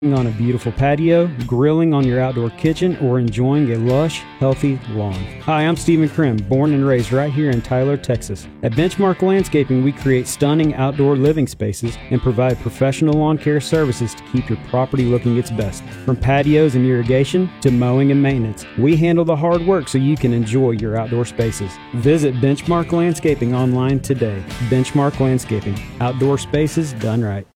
on a beautiful patio, grilling on your outdoor kitchen, or enjoying a lush, healthy lawn. Hi, I'm Stephen Krim, born and raised right here in Tyler, Texas. At Benchmark Landscaping, we create stunning outdoor living spaces and provide professional lawn care services to keep your property looking its best. From patios and irrigation to mowing and maintenance, we handle the hard work so you can enjoy your outdoor spaces. Visit Benchmark Landscaping online today. Benchmark Landscaping, outdoor spaces done right.